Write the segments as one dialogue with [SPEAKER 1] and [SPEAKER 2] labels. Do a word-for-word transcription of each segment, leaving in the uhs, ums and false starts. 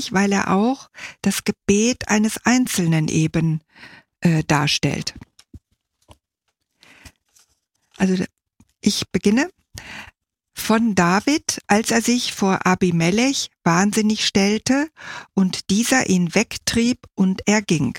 [SPEAKER 1] wichtig, weil er auch das Gebet eines Einzelnen eben äh, darstellt. Also ich beginne von David, als er sich vor Abimelech wahnsinnig stellte und dieser ihn wegtrieb und er ging.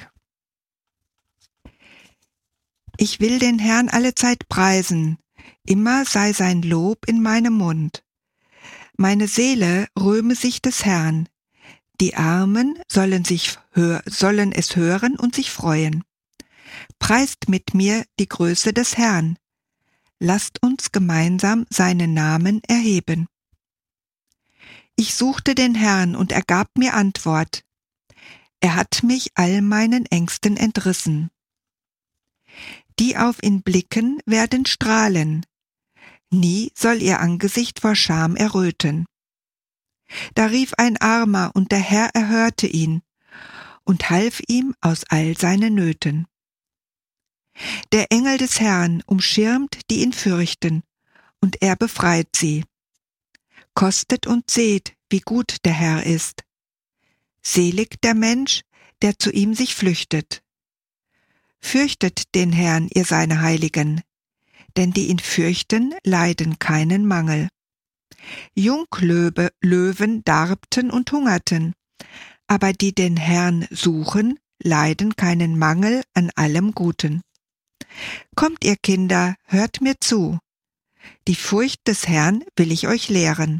[SPEAKER 1] Ich will den Herrn allezeit preisen, immer sei sein Lob in meinem Mund. Meine Seele rühme sich des Herrn, die Armen sollen, sich hör- sollen es hören und sich freuen. Preist mit mir die Größe des Herrn, lasst uns gemeinsam seinen Namen erheben. Ich suchte den Herrn und er gab mir Antwort. Er hat mich all meinen Ängsten entrissen. Die auf ihn blicken, werden strahlen. Nie soll ihr Angesicht vor Scham erröten. Da rief ein Armer, und der Herr erhörte ihn und half ihm aus all seinen Nöten. Der Engel des Herrn umschirmt, die ihn fürchten, und er befreit sie. Kostet und seht, wie gut der Herr ist. Selig der Mensch, der zu ihm sich flüchtet. Fürchtet den Herrn, ihr seine Heiligen, denn die ihn fürchten, leiden keinen Mangel. Junglöwe, Löwen darbten und hungerten, aber die den Herrn suchen, leiden keinen Mangel an allem Guten. Kommt ihr Kinder, hört mir zu. Die Furcht des Herrn will ich euch lehren.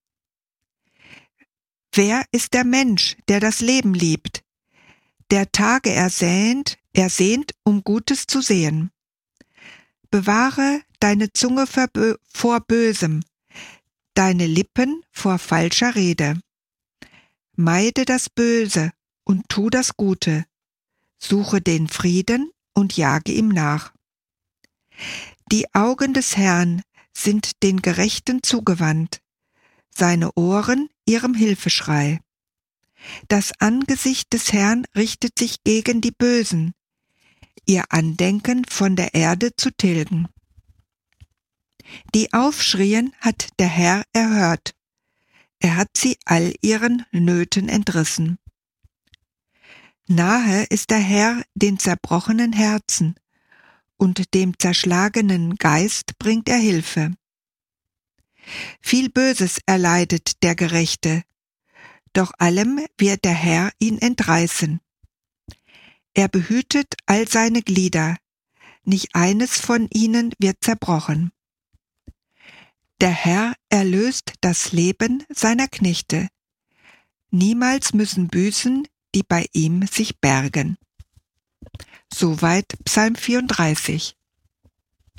[SPEAKER 1] Wer ist der Mensch, der das Leben liebt, der Tage ersehnt, ersehnt, um Gutes zu sehen? Bewahre deine Zunge vor Bösem, deine Lippen vor falscher Rede. Meide das Böse und tu das Gute. Suche den Frieden und jage ihm nach. Die Augen des Herrn sind den Gerechten zugewandt, seine Ohren ihrem Hilfeschrei. Das Angesicht des Herrn richtet sich gegen die Bösen, ihr Andenken von der Erde zu tilgen. Die aufschrien, hat der Herr erhört. Er hat sie all ihren Nöten entrissen. Nahe ist der Herr den zerbrochenen Herzen, und dem zerschlagenen Geist bringt er Hilfe. Viel Böses erleidet der Gerechte, doch allem wird der Herr ihn entreißen. Er behütet all seine Glieder, nicht eines von ihnen wird zerbrochen. Der Herr erlöst das Leben seiner Knechte. Niemals müssen büßen, die bei ihm sich bergen. Soweit Psalm vierunddreißig.